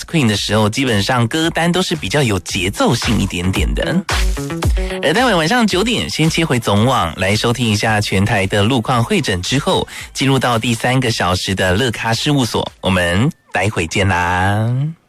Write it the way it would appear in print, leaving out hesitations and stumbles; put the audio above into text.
Queen 的时候，基本上歌单都是比较有节奏性一点点的。而待会晚上9点，先切回总网来收听一下全台的路况汇整之后，进入到第3个小时的乐咖事务所，我们待会见啦。